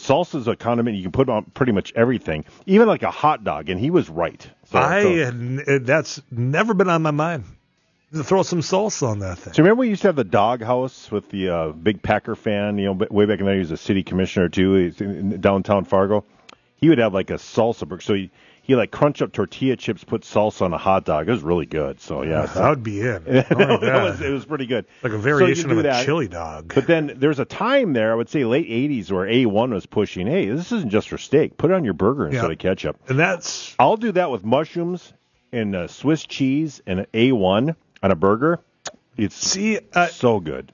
salsa's a condiment you can put on pretty much everything, even like a hot dog, and he was right. That's never been on my mind. To throw some salsa on that thing. So remember we used to have the dog house with the big Packer fan, way back in there. He was a city commissioner too. He's in downtown Fargo. He would have like a salsa burger. So he like crunch up tortilla chips, put salsa on a hot dog. It was really good. So yeah, that would be it. It was pretty good. Like a variation of a chili dog. But then there's a time there, I would say late 80s, where A1 was pushing, hey, this isn't just for steak. Put it on your burger instead of ketchup. And I'll do that with mushrooms and Swiss cheese and A1 on a burger. It's so good.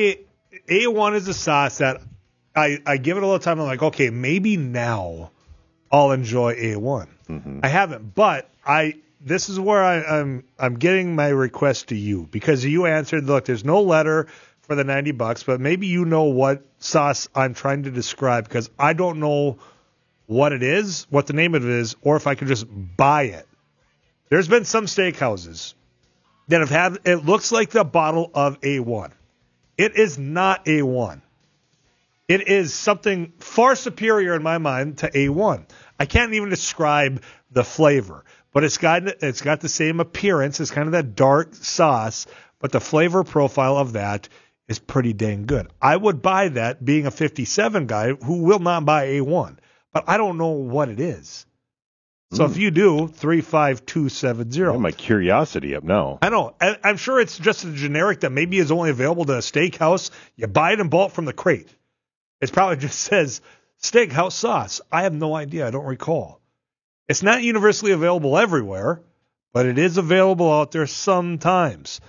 A1 is a sauce that I give it a little time. I'm like, okay, maybe now I'll enjoy A1. Mm-hmm. I haven't, but this is where I'm getting my request to you, because you answered, look, there's no letter for the $90, but maybe you know what sauce I'm trying to describe, because I don't know what it is, what the name of it is, or if I could just buy it. There's been some steakhouses that have had, it looks like the bottle of A1. It is not A1. It is something far superior in my mind to A1. I can't even describe the flavor, but it's got the same appearance. It's kind of that dark sauce, but the flavor profile of that is pretty dang good. I would buy that, being a 57 guy who will not buy A1, but I don't know what it is. So if you do, 35270. I have my curiosity up now. I know. I'm sure it's just a generic that maybe is only available to a steakhouse. You buy it in bulk from the crate. It probably just says steakhouse sauce. I have no idea. I don't recall. It's not universally available everywhere, but it is available out there sometimes.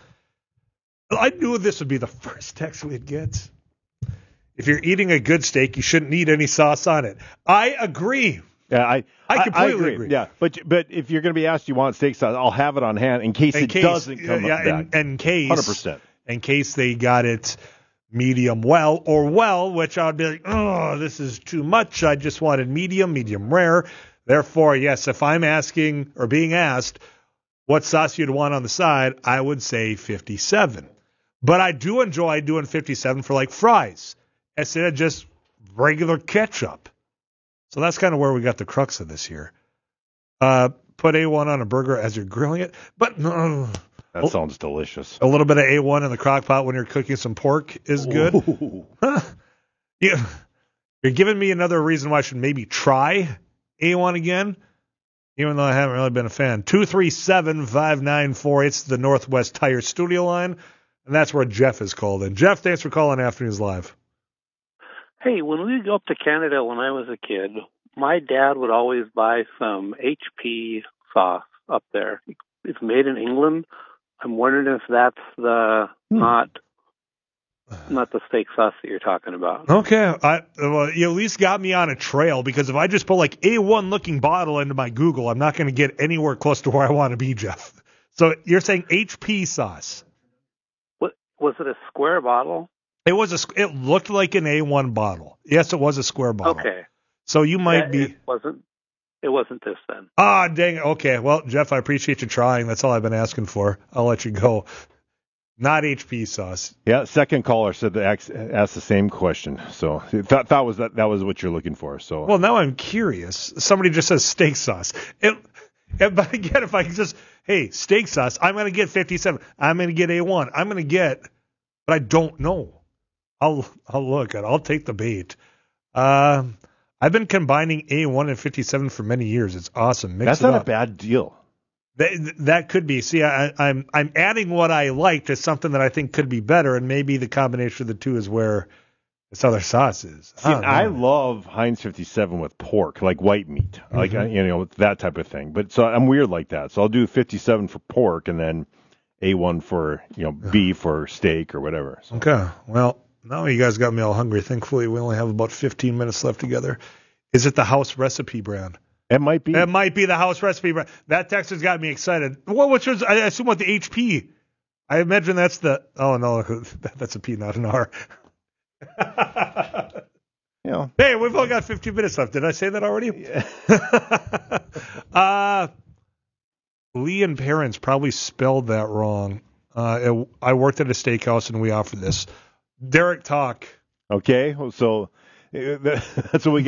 I knew this would be the first text we'd get. If you're eating a good steak, you shouldn't need any sauce on it. I agree. Yeah, I completely agree. Yeah, but if you're going to be asked, you want steak sauce, I'll have it on hand in case it doesn't come up back. In case, 100%. In case they got it medium well, or well, which I would be like, oh, this is too much. I just wanted medium rare. Therefore, yes, if I'm asking or being asked what sauce you'd want on the side, I would say 57. But I do enjoy doing 57 for like fries instead of just regular ketchup. So that's kind of where we got the crux of this here. Put A1 on a burger as you're grilling it. But no. That sounds delicious. A little bit of A1 in the crock pot when you're cooking some pork is good. Huh? Yeah. You're giving me another reason why I should maybe try A1 again, even though I haven't really been a fan. 237-594. It's the Northwest Tire Studio line, and that's where Jeff is called in. Jeff, thanks for calling Afternoons Live. Hey, when we go up to Canada when I was a kid, my dad would always buy some HP sauce up there. It's made in England. I'm wondering if that's not the steak sauce that you're talking about. Okay. Well, you at least got me on a trail, because if I just put like A1 looking bottle into my Google, I'm not going to get anywhere close to where I want to be, Jeff. So you're saying HP sauce. What, was it a square bottle? It looked like an A1 bottle. Yes, it was a square bottle. Okay. So you might be. It wasn't this then. Ah, dang. Okay. Well, Jeff, I appreciate you trying. That's all I've been asking for. I'll let you go. Not HP sauce. Yeah. Second caller said asked the same question. So that was what you're looking for. So. Well, now I'm curious. Somebody just says steak sauce. But again, if I just, hey, steak sauce, I'm going to get 57. I'm going to get A1. I'm going to get, but I don't know. I'll look at it. I'll take the bait. I've been combining A1 and 57 for many years. It's awesome. That's not a bad deal. That could be. See, I'm adding what I like to something that I think could be better, and maybe the combination of the two is where this other sauce is. See, I love Heinz 57 with pork, like white meat, like that type of thing. But so I'm weird like that. So I'll do 57 for pork, and then A1 for beef or steak or whatever. So. Okay. Well. Now you guys got me all hungry. Thankfully, we only have about 15 minutes left together. Is it the House Recipe brand? It might be. It might be the House Recipe brand. That text has got me excited. Well, which was, I assume, what the HP. I imagine that's the. Oh no, that's a P, not an R. Hey, we've only got 15 minutes left. Did I say that already? Yeah. Lee and Parents probably spelled that wrong. I worked at a steakhouse and we offered this. Derek, talk. Okay, so that's what we got.